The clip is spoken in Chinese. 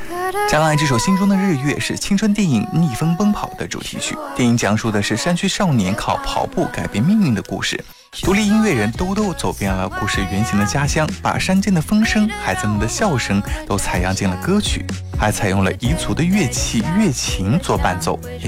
张爱这首心中的日月是青春电影《逆风奔跑》的主题曲。电影讲述的是山区少年靠跑步改变命运的故事。独立音乐人兜兜走遍了故事原型的家乡，把山间的风声、孩子们的笑声都采样进了歌曲，还采用了彝族的乐器乐琴做伴奏，